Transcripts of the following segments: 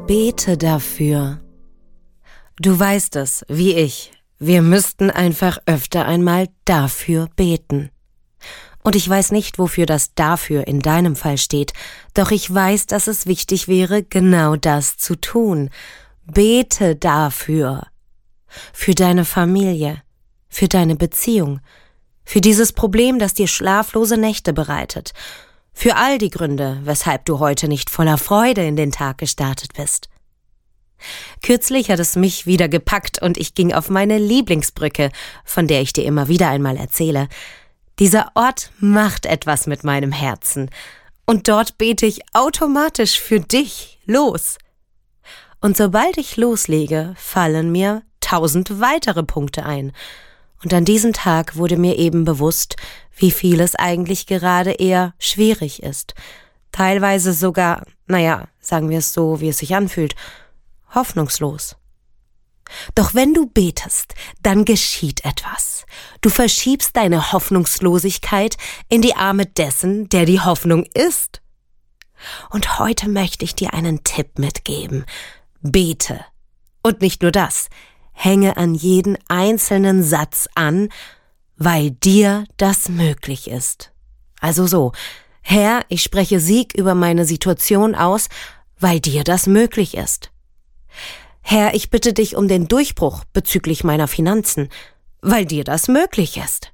Bete dafür. Du weißt es, wie ich. Wir müssten einfach öfter einmal dafür beten. Und ich weiß nicht, wofür das dafür in deinem Fall steht, doch ich weiß, dass es wichtig wäre, genau das zu tun. Bete dafür. Für deine Familie, für deine Beziehung, für dieses Problem, das dir schlaflose Nächte bereitet, für all die Gründe, weshalb du heute nicht voller Freude in den Tag gestartet bist. Kürzlich hat es mich wieder gepackt und ich ging auf meine Lieblingsbrücke, von der ich dir immer wieder einmal erzähle. Dieser Ort macht etwas mit meinem Herzen und dort bete ich automatisch für dich los. Und sobald ich loslege, fallen mir 1000 weitere Punkte ein. Und an diesem Tag wurde mir eben bewusst, wie viel es eigentlich gerade eher schwierig ist. Teilweise sogar, sagen wir es so, wie es sich anfühlt, hoffnungslos. Doch wenn du betest, dann geschieht etwas. Du verschiebst deine Hoffnungslosigkeit in die Arme dessen, der die Hoffnung ist. Und heute möchte ich dir einen Tipp mitgeben. Bete. Und nicht nur das. Hänge an jeden einzelnen Satz an, weil dir das möglich ist. Also so, Herr, ich spreche Sieg über meine Situation aus, weil dir das möglich ist. Herr, ich bitte dich um den Durchbruch bezüglich meiner Finanzen, weil dir das möglich ist.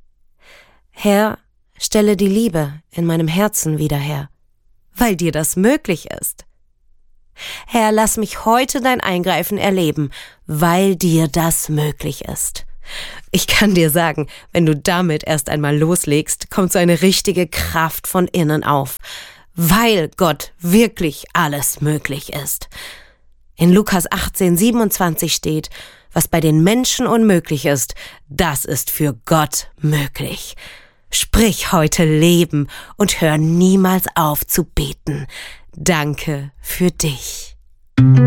Herr, stelle die Liebe in meinem Herzen wieder her, weil dir das möglich ist. Herr, lass mich heute dein Eingreifen erleben, weil dir das möglich ist. Ich kann dir sagen, wenn du damit erst einmal loslegst, kommt so eine richtige Kraft von innen auf, weil Gott wirklich alles möglich ist. In Lukas 18,27 steht, was bei den Menschen unmöglich ist, das ist für Gott möglich. Sprich heute Leben und hör niemals auf zu beten. Danke für dich.